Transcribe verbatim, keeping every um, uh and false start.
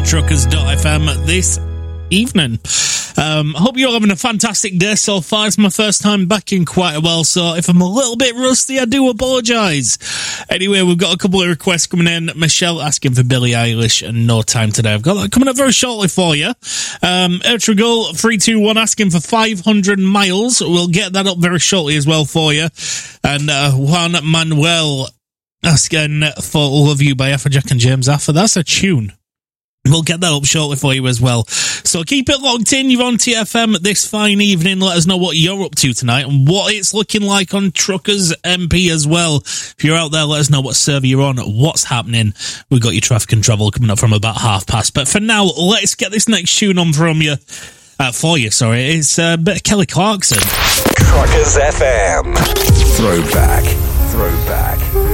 truckers dot f m this evening. Um, I hope you're having a fantastic day so far. It's my first time back in quite a while, so if I'm a little bit rusty, I do apologise. Anyway, we've got a couple of requests coming in. Michelle asking for Billie Eilish and No Time Today. I've got that coming up very shortly for you. Um, Ertugrul three two one asking for five hundred miles. We'll get that up very shortly as well for you. And uh, Juan Manuel asking for Love You by Afrojack and James Arthur. That's a tune. We'll get that up shortly for you as well. So keep it locked in. You're on T F M this fine evening. Let us know what you're up to tonight and what it's looking like on Truckers M P as well. If you're out there, let us know what server you're on, what's happening. We've got your traffic and travel coming up from about half past. But for now, let's get this next tune on from you. Uh, for you, sorry. It's a bit of Kelly Clarkson. Truckers F M. Throwback. Throwback.